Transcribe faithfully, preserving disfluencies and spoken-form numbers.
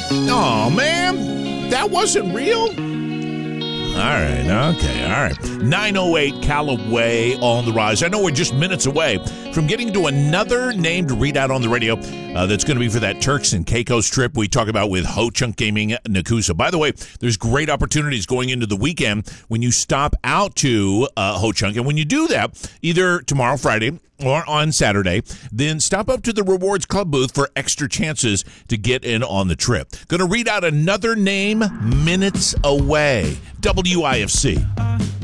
Oh, man, that wasn't real? All right, okay, all right. nine oh eight Callaway on the rise. I know we're just minutes away from getting to another name to read out on the radio uh, that's going to be for that Turks and Caicos trip we talk about with Ho Chunk Gaming Nakusa. By the way, there's great opportunities going into the weekend when you stop out to uh, Ho Chunk. And when you do that, either tomorrow, Friday, or on Saturday, then stop up to the Rewards Club booth for extra chances to get in on the trip. Going to read out another name minutes away. W I F C.